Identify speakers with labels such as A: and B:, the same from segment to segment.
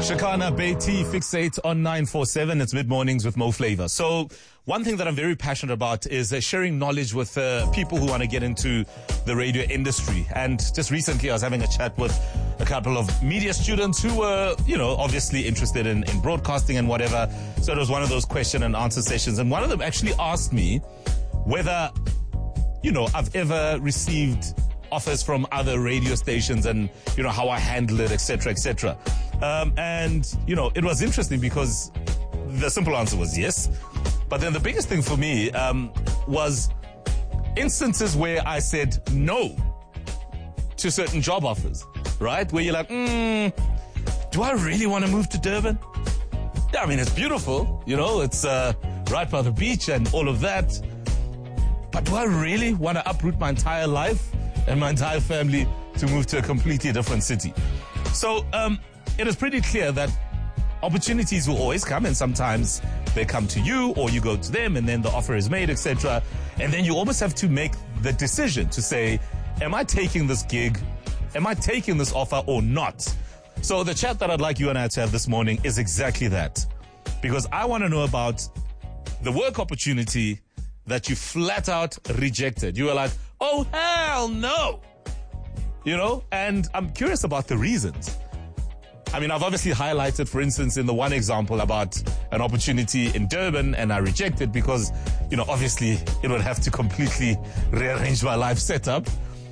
A: Shakana Beatty, Fixate on 947. It's mid-mornings with Mo Flavor. So one thing that I'm very passionate about is sharing knowledge with people who want to get into the radio industry. And just recently I was having a chat with a couple of media students who were, obviously interested in broadcasting and whatever. So it was one of those question and answer sessions. And one of them actually asked me whether, I've ever received offers from other radio stations and, how I handle it, etc., etc. It was interesting because the simple answer was yes. But then the biggest thing for me was instances where I said no to certain job offers, right? Where you're like, do I really want to move to Durban? Yeah, I mean, it's beautiful, it's right by the beach and all of that. But do I really want to uproot my entire life and my entire family to move to a completely different city? So it is pretty clear that opportunities will always come, and sometimes they come to you or you go to them and then the offer is made, etc. And then you almost have to make the decision to say, am I taking this gig? Am I taking this offer or not? So the chat that I'd like you and I to have this morning is exactly that. Because I want to know about the work opportunity that you flat out rejected. You were like, oh, hell no. And I'm curious about the reasons. I mean, I've obviously highlighted, for instance, in the one example about an opportunity in Durban, and I rejected because, obviously it would have to completely rearrange my life setup.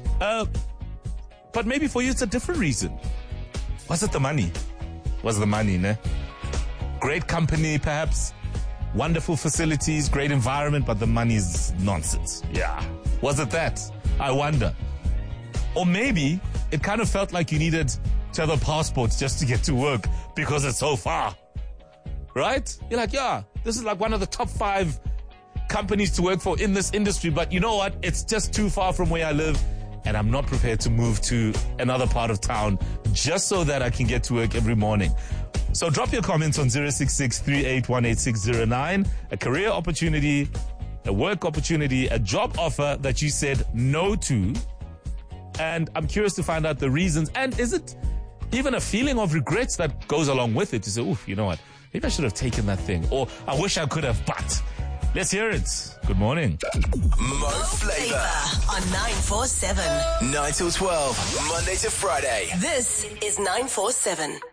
A: But maybe for you, it's a different reason. Was it the money? Was the money, ne? Great company, perhaps. Wonderful facilities, great environment, but the money's nonsense. Yeah. Was it that? I wonder. Or maybe it kind of felt like you needed to have a passport just to get to work because it's so far. Right? You're like, yeah, this is like one of the top 5 companies to work for in this industry, but you know what? It's just too far from where I live, and I'm not prepared to move to another part of town just so that I can get to work every morning. So drop your comments on 066-3818-609. A career opportunity, a work opportunity, a job offer that you said no to. And I'm curious to find out the reasons. And is it even a feeling of regrets that goes along with it? To say, oof, you know what? Maybe I should have taken that thing. Or I wish I could have, but let's hear it. Good morning.
B: Mo Flavor
C: on 947.
B: 9 till 12, Monday to Friday.
C: This is 947.